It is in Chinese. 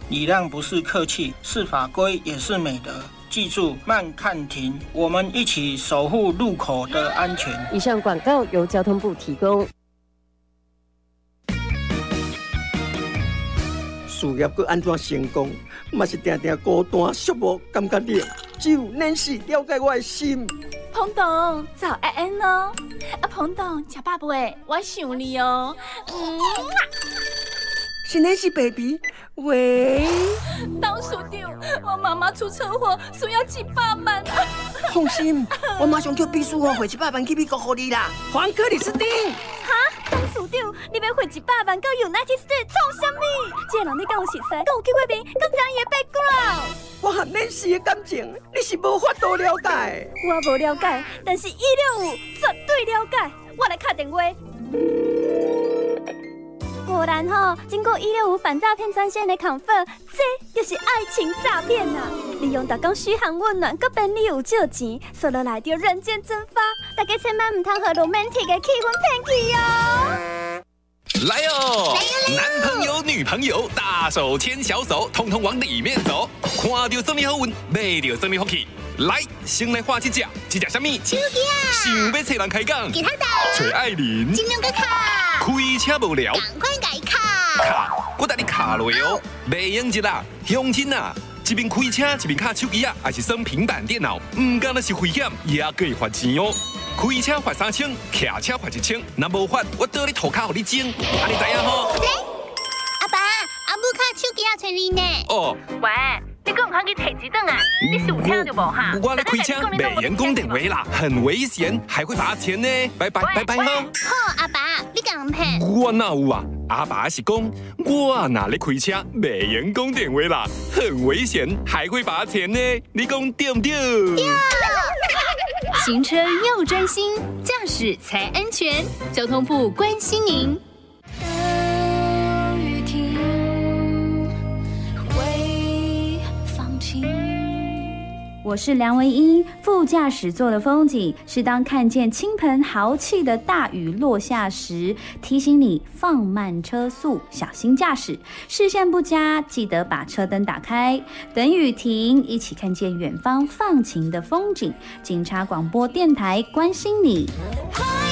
礼让不是客气，是法规，也是美德。记住，慢看停，我们一起守护路口的安全。 以上广告由交通部提供。 事业要安怎成功，嘛是定定孤单寂寞，感觉冷。只有Nancy了解我的心。 彭董，早安安哦！彭董，吃饱未？我想你哦。 是Nancy baby， 喂。 董事长，我妈妈出车祸，需要700万啊！ 放心，我马上叫秘书汇700万去美国给你啦。黄克里斯汀。 哈，董事长，你要汇100万到 United States 创什么？这个人你敢有熟悉？敢有去过面？敢知伊的 background？ 我和Nancy的感情，你是无法度了解。 我无了解，但是165绝对了解。我来打电话。果然经过165反诈骗专线的confirm，这就是爱情诈骗啊！利用大家嘘寒问暖，搁便利有借钱，说落来就人间蒸发。大家千万唔通和 romantic 的气氛骗去哦！ 来哦！男朋友、女朋友，大手牵小手，通通往里面走。看到什么好运，买到什么福气。来，先来画一只什么？ 手机啊！ 想要找人开讲， 吉他豆， 找爱玲， 金龙哥卡， 开车无聊， 赶快改卡。 卡，我带你卡落哦。袂用一啦，乡亲啊！一边开车一边卡手机啊，还是耍平板电脑，唔干那是危险，也可以罚钱哦。开车罚3000，骑车罚1000，若无罚，我倒你涂骹，互你整，安尼知影吼？ 阿爸，阿母卡手机也找你呢。 哦， 喂，你敢唔通去摕一顿啊？你是有听到无哈？ 我咧开车，袂用讲电话啦，很危险，还会罚钱呢。拜拜拜拜吼。 好，阿爸，你敢骗？ 我哪有啊？阿爸是讲，我哪咧开车，袂用讲电话啦，很危险，还会罚钱呢。你讲对不对？ 对。 行车要专心，驾驶才安全。交通部关心您。 雨停，会放晴。我是梁唯一，副驾驶座的风景是当看见倾盆豪气的大雨落下时，提醒你放慢车速，小心驾驶。视线不佳，记得把车灯打开，等雨停，一起看见远方放晴的风景。警察广播电台关心你。